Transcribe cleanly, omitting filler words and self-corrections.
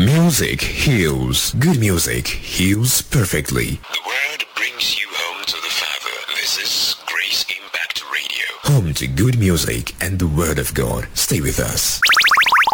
Music heals. Good music heals perfectly. The word brings you home to the Father. This is Grace Impact Radio. Home to good music and the Word of God. Stay with us.